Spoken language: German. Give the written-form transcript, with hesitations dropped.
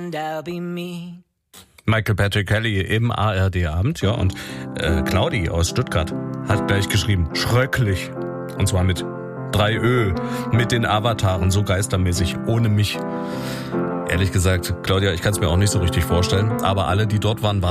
and I'll be me. Michael Patrick Kelly im ARD-Abend, ja, und Claudi aus Stuttgart hat gleich geschrieben, schrecklich. Und zwar mit 3 Ö, mit den Avataren, so geistermäßig, ohne mich. Ehrlich gesagt, Claudia, ich kann es mir auch nicht so richtig vorstellen, aber alle, die dort waren